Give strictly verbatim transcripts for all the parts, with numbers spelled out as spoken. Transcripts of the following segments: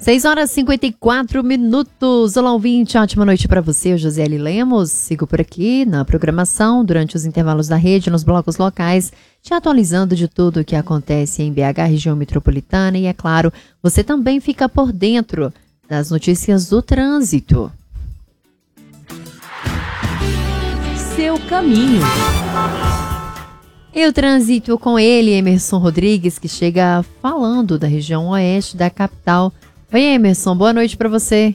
seis horas e cinquenta e quatro minutos. Olá, ouvinte, ótima noite para você. Eu, Josiele Lemos, sigo por aqui na programação, durante os intervalos da rede, nos blocos locais, te atualizando de tudo o que acontece em B H, região metropolitana, e, é claro, você também fica por dentro das notícias do trânsito. Seu caminho. Eu transito com ele, Emerson Rodrigues, que chega falando da região oeste da capital. Oi, Emerson, boa noite para você.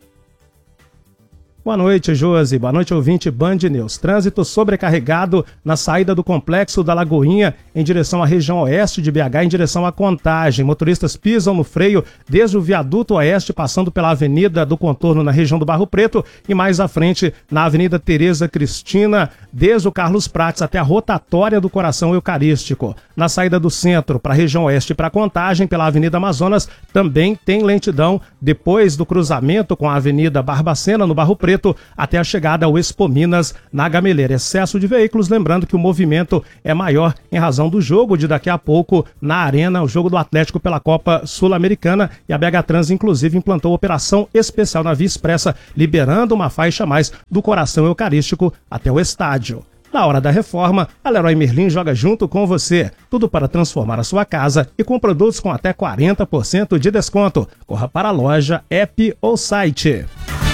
Boa noite, Josi. Boa noite, ouvinte Band News. Trânsito sobrecarregado na saída do Complexo da Lagoinha em direção à região oeste de B H, em direção à Contagem. Motoristas pisam no freio desde o viaduto oeste, passando pela Avenida do Contorno na região do Barro Preto e mais à frente na Avenida Tereza Cristina, desde o Carlos Prates até a rotatória do Coração Eucarístico. Na saída do centro para a região oeste e para a Contagem, pela Avenida Amazonas, também tem lentidão depois do cruzamento com a Avenida Barbacena, no Barro Preto, até a chegada ao Expo Minas, na Gameleira. Excesso de veículos, lembrando que o movimento é maior em razão do jogo de daqui a pouco na Arena, o jogo do Atlético pela Copa Sul-Americana, e a B H Trans, inclusive, implantou operação especial na Via Expressa, liberando uma faixa a mais do Coração Eucarístico até o estádio. Na hora da reforma, a Leroy Merlin joga junto com você. Tudo para transformar a sua casa e com produtos com até quarenta por cento de desconto. Corra para a loja, app ou site.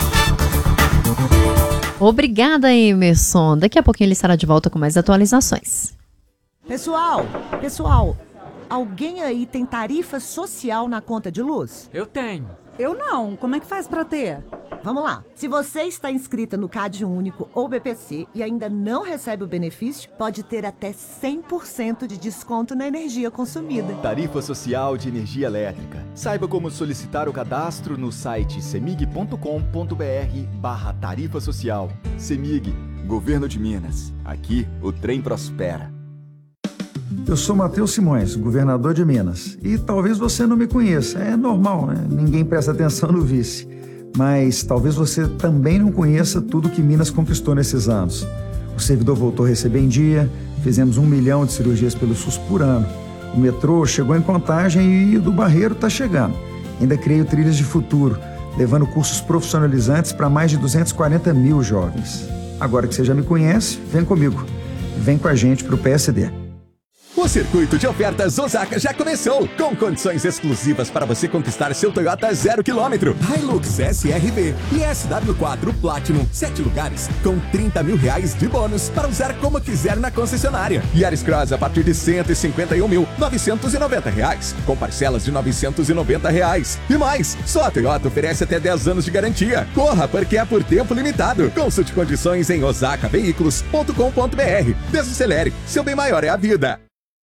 Obrigada, Emerson. Daqui a pouquinho ele estará de volta com mais atualizações. Pessoal, pessoal, alguém aí tem tarifa social na conta de luz? Eu tenho. Eu não. Como é que faz pra ter? Vamos lá. Se você está inscrita no Cade Único ou B P C e ainda não recebe o benefício, pode ter até cem por cento de desconto na energia consumida. Tarifa Social de Energia Elétrica. Saiba como solicitar o cadastro no site semig ponto com ponto br barra tarifa social. Semig, Governo de Minas. Aqui o trem prospera. Eu sou Matheus Simões, governador de Minas. E talvez você não me conheça. É normal, né? Ninguém presta atenção no vice. Mas talvez você também não conheça tudo que Minas conquistou nesses anos. O servidor voltou a receber em dia, fizemos um milhão de cirurgias pelo SUS por ano. O metrô chegou em Contagem e o do Barreiro está chegando. Ainda criei o Trilhas de Futuro, levando cursos profissionalizantes para mais de duzentos e quarenta mil jovens. Agora que você já me conhece, vem comigo. Vem com a gente para o P S D. O circuito de ofertas Osaka já começou, com condições exclusivas para você conquistar seu Toyota zero quilômetro, Hilux S R V e S W quatro Platinum, sete lugares, com trinta mil reais de bônus para usar como quiser na concessionária. Yaris Cross a partir de cento e cinquenta e um mil novecentos e noventa reais, com parcelas de novecentos e noventa reais. E mais, só a Toyota oferece até dez anos de garantia. Corra, porque é por tempo limitado. Consulte condições em osaka veículos ponto com ponto br. Desacelere, seu bem maior é a vida.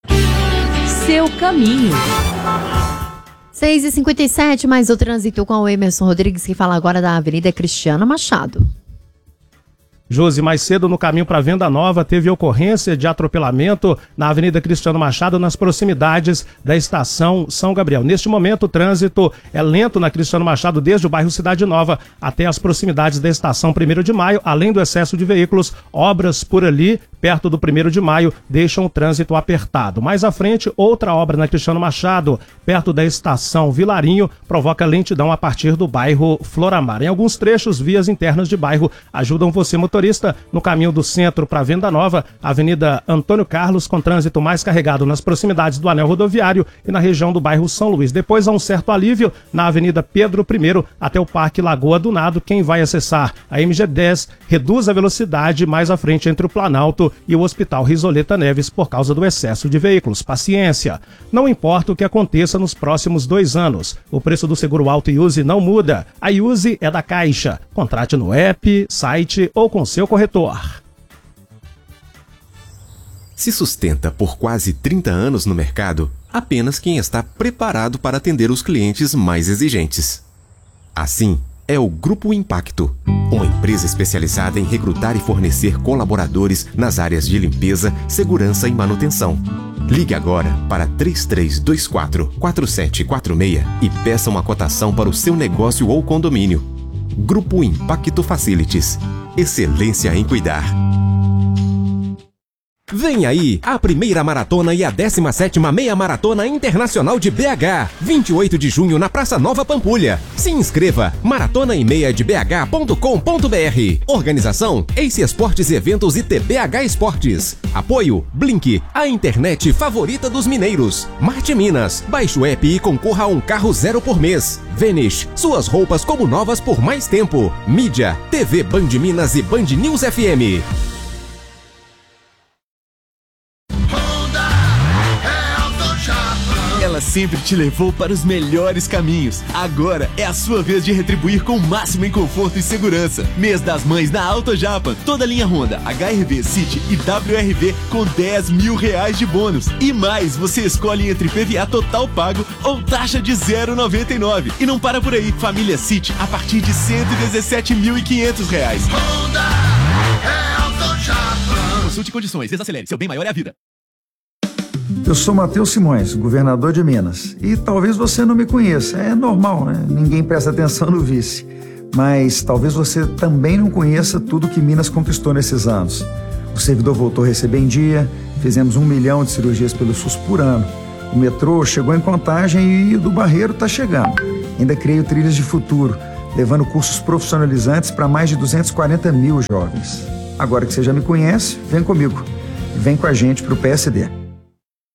Seu caminho. seis e cinquenta e sete, mais o trânsito com o Emerson Rodrigues, que fala agora da Avenida Cristiano Machado. Josi, mais cedo no caminho para Venda Nova teve ocorrência de atropelamento na Avenida Cristiano Machado, nas proximidades da estação São Gabriel. Neste momento o trânsito é lento na Cristiano Machado desde o bairro Cidade Nova até as proximidades da estação primeiro de maio, além do excesso de veículos, obras por ali perto do primeiro de maio deixam o trânsito apertado. Mais à frente, outra obra na Cristiano Machado, perto da estação Vilarinho, provoca lentidão a partir do bairro Floramar. Em alguns trechos, vias internas de bairro ajudam você, motorista, no caminho do centro para Venda Nova, Avenida Antônio Carlos, com trânsito mais carregado nas proximidades do anel rodoviário e na região do bairro São Luís. Depois há um certo alívio na Avenida Pedro I até o Parque Lagoa do Nado. Quem vai acessar a M G dez reduz a velocidade mais à frente entre o Planalto e o Hospital Risoleta Neves por causa do excesso de veículos. Paciência. Não importa o que aconteça nos próximos dois anos, o preço do seguro Auto Use não muda. A Use é da Caixa. Contrate no app, site ou com seu corretor. Se sustenta por quase trinta anos no mercado, apenas quem está preparado para atender os clientes mais exigentes. Assim, é o Grupo Impacto, uma empresa especializada em recrutar e fornecer colaboradores nas áreas de limpeza, segurança e manutenção. Ligue agora para três três dois quatro, quatro sete quatro seis e peça uma cotação para o seu negócio ou condomínio. Grupo Impacto Facilities. Excelência em cuidar. Vem aí a primeira maratona e a décima sétima meia maratona internacional de B H, vinte e oito de junho na Praça Nova Pampulha. Se inscreva, maratona e meia de b h ponto com ponto b r. Organização Ace Esportes Eventos e T B H Esportes. Apoio Blink, a internet favorita dos mineiros. Marte Minas, baixe o app e concorra a um carro zero por mês. Vanish, suas roupas como novas por mais tempo. Mídia, T V Band Minas e Band News F M. Ela sempre te levou para os melhores caminhos. Agora é a sua vez de retribuir com o máximo em conforto e segurança. Mês das Mães na Auto Japan. Toda linha Honda, H R V, City e W R V com dez mil reais de bônus. E mais, você escolhe entre P V A total pago ou taxa de zero vírgula noventa e nove. E não para por aí. Família City a partir de cento e dezessete mil e quinhentos reais. Honda é Auto Japan. Consulte condições. Desacelere. Seu bem maior é a vida. Eu sou Matheus Simões, governador de Minas. E talvez você não me conheça, é normal, né? Ninguém presta atenção no vice. Mas talvez você também não conheça tudo que Minas conquistou nesses anos. O servidor voltou a receber em dia, fizemos um milhão de cirurgias pelo SUS por ano. O metrô chegou em Contagem e o do Barreiro está chegando. Ainda criei o Trilhas de Futuro, levando cursos profissionalizantes para mais de duzentos e quarenta mil jovens. Agora que você já me conhece, vem comigo. Vem com a gente para o P S D.